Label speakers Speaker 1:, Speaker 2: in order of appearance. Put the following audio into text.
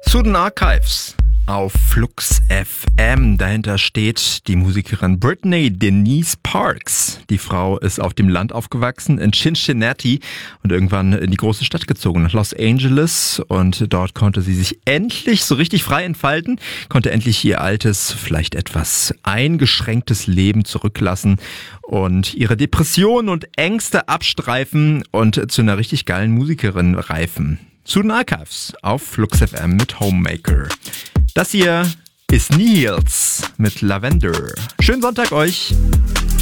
Speaker 1: Zu den Archives auf Flux FM. Dahinter steht die Musikerin Brittany Denise Parks. Die Frau ist auf dem Land aufgewachsen, in Cincinnati, und irgendwann in die große Stadt gezogen, nach Los Angeles. Und dort konnte sie sich endlich so richtig frei entfalten, konnte endlich ihr altes, vielleicht etwas eingeschränktes Leben zurücklassen und ihre Depressionen und Ängste abstreifen und zu einer richtig geilen Musikerin reifen. Zu den Archives auf Flux FM mit Homemaker. Das hier ist Nils mit Lavender. Schönen Sonntag euch.